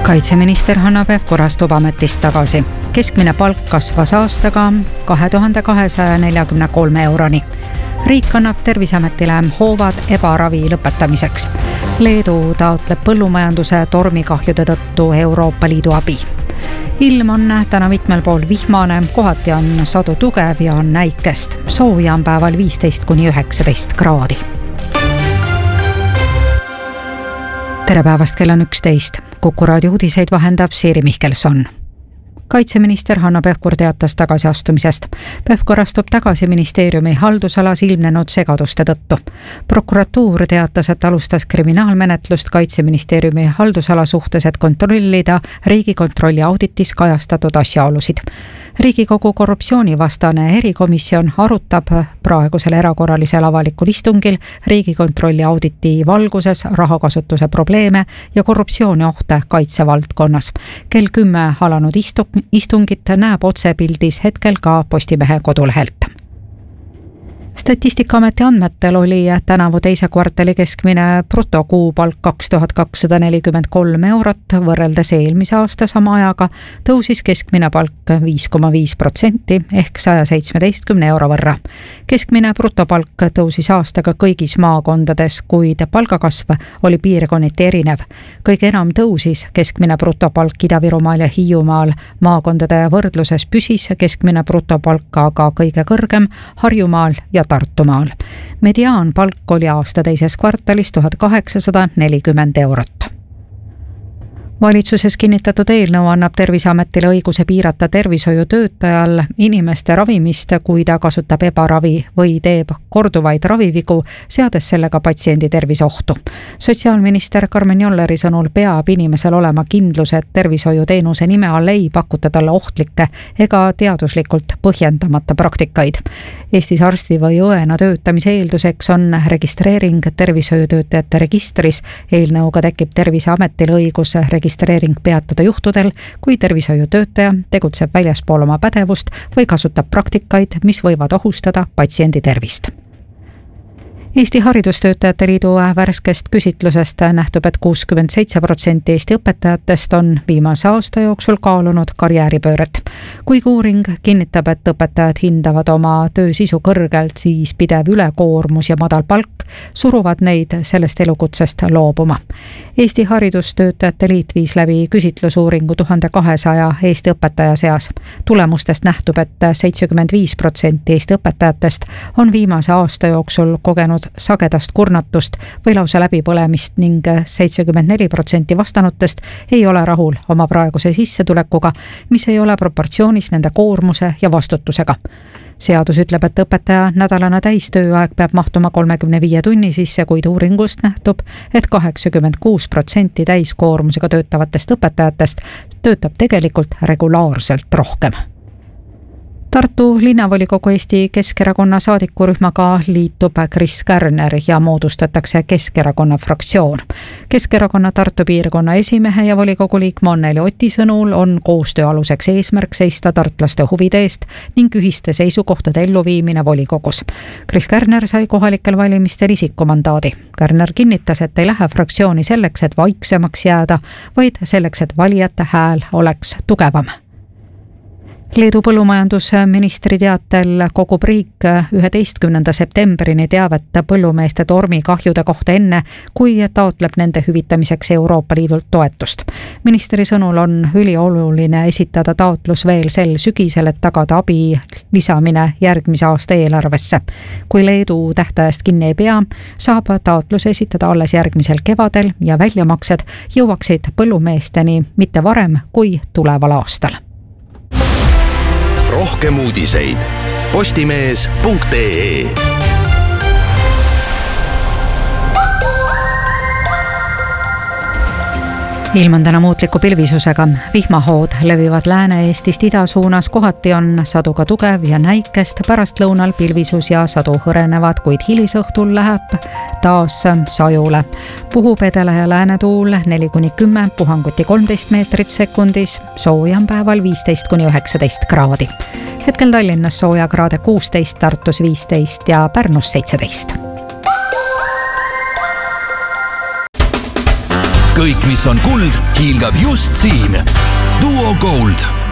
Kaitseminister Hanno Pevkur astub ametist tagasi. Keskmine palk kasvas aastaga 2243 euroni. Riik annab Terviseametile hoovad ebaravi lõpetamiseks. Leedu taotleb põllumajanduse tormikahjude tõttu Euroopa Liidu abi. Ilm on täna mitmel pool vihmane, kohati on sadu tugev ja on näikest. Sooja on päeval 15–19 kraadi. Tere päevast, kell on 11. Kuku raadio uudiseid vahendab Siiri Mihkelson. Kaitseminister Hanno Pevkur teatas tagasiastumisest. Pevkur astub tagasi ministeeriumi haldusalas ilmnenud segaduste tõttu. Prokuratuur teatas, et alustas kriminaalmenetlust Kaitseministeeriumi haldusala suhtes, et kontrollida Riigikontrolli auditis kajastatud asjaolusid. Riigikogu korruptsioonivastane erikomisjon arutab praegusel erakorralisel avalikul istungil Riigikontrolli auditi valguses rahakasutuse probleeme ja korruptsiooniohte kaitsevaldkonnas. Kell 10 alanud istungit näeb otsepildis hetkel ka Postimehe kodulehelt. Statistikaameti andmetel oli tänavu teise kvartali keskmine brutokuupalk 2243 eurot, võrreldes eelmise aasta sama ajaga tõusis keskmine palk 5,5% ehk 117 euro võrra. Keskmine brutopalk tõusis aastaga kõigis maakondades, kuid palgakasv oli piirkonniti erinev. Kõige enam tõusis keskmine brutopalk Ida-Virumaal ja Hiiumaal. Maakondade võrdluses püsis keskmine brutopalk aga kõige kõrgem Harjumaal ja Tartumaal. Mediaanpalk oli aasta teises kvartalis 1840 eurot. Valitsuses kinnitatud eelnõu annab Terviseametile õiguse piirata tervishoiutöötajal inimeste ravimist, kui ta kasutab ebaravi või teeb korduvaid ravivigu, seades sellega patsiendi terviseohtu. Sotsiaalminister Karmen Jolleri sõnul peab inimesel olema kindlus, et tervishoiuteenuse nime all ei pakuta talle ohtlikke ega teaduslikult põhjendamata praktikaid. Eestis arsti või õena töötamise eelduseks on registreering tervishoiutöötajate registris. Eelnõuga tekib Terviseametile õigus registreering peatada juhtudel, kui tervishoiutöötaja tegutseb väljaspool oma pädevust või kasutab praktikaid, mis võivad ohustada patsiendi tervist. Eesti Haridustöötajate Liidu värskest küsitlusest nähtub, et 67% Eesti õpetajatest on viimase aasta jooksul kaalunud karjääripööret. Kuigi uuring kinnitab, et õpetajad hindavad oma töö sisu kõrgelt, siis pidev ülekoormus ja madal palk suruvad neid sellest elukutsest loobuma. Eesti Haridustöötajate Liit viis läbi küsitlusuuringu 1200 Eesti õpetaja seas. Tulemustest nähtub, et 75% Eesti õpetajatest on viimase aasta jooksul kogenud sagedast kurnatust või lausa läbipõlemist ning 74% vastanutest ei ole rahul oma praeguse sissetulekuga, mis ei ole proportsioonis nende koormuse ja vastutusega. Seadus ütleb, et õpetaja nädalane täistööaeg peab mahtuma 35 tunni sisse, kuid uuringust nähtub, et 86% täiskoormusega töötavatest õpetajatest töötab tegelikult regulaarselt rohkem. Tartu linnavolikogu Eesti Keskerakonna saadikurühmaga liitub Kris Kärner ja moodustatakse Keskerakonna fraktsioon. Keskerakonna Tartu piirkonna esimehe ja volikogu liikme Anneli Oti sõnul on koostöö aluseks eesmärk seista tartlaste huvide eest ning ühiste seisukohtade elluviimine volikogus. Kris Kärner sai kohalikel valimistel isikumandaadi. Kärner kinnitas, et ei lähe fraktsiooni selleks, et vaiksemaks jääda, vaid selleks, et valijate hääl oleks tugevam. Leedu põllumajandusministri teatel kogub riik 11. septembrini teavet põllumeeste tormikahjude kohta enne, kui taotleb nende hüvitamiseks Euroopa Liidult toetust. Ministri sõnul on ülioluline esitada taotlus veel sel sügisel, et tagada abi lisamine järgmise aasta eelarvesse. Kui Leedu tähtajast kinni ei pea, saab taotlus esitada alles järgmisel kevadel ja väljamaksed jõuaksid põllumeesteni mitte varem kui tuleval aastal. Rohkem uudiseid postimees.ee. Ilm on täna muutliku pilvisusega. Vihmahood levivad Lääne-Eestist ida suunas, kohati on saduga tugev ja näikest, pärastlõunal pilvisus ja sadu hõrenevad, kuid hilisõhtul läheb taas sajule. Puhub edela ja läänetuul 4–10, puhanguti 13 meetrit sekundis, sooja on päeval 15–19 kraadi. Hetkel Tallinnas sooja kraade 16, Tartus 15 ja Pärnus 17. kõik, mis on kuld, hiilgab just siin. Duo Gold